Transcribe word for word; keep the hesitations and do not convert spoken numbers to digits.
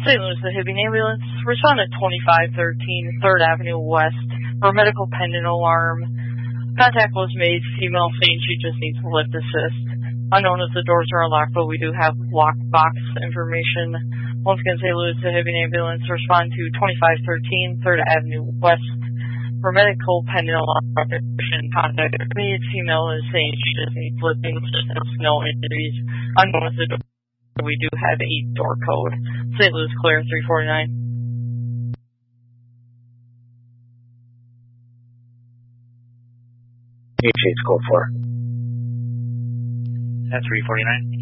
Saint Louis, the Hibbing Ambulance. Respond to twenty-five thirteen third Avenue West for medical pendant alarm. Contact was made. Female saying she just needs lift assist. Unknown if the doors are unlocked, but we do have lockbox information. Once again, Saint Louis, the Hibbing Ambulance. Respond to twenty-five thirteen third Avenue West for medical pendant alarm. Contact made. Female is saying she just needs lifting assistance. No injuries. Unknown if the door. We do have a door code. Saint Louis clear three forty-nine. H eight code four. At three forty-nine.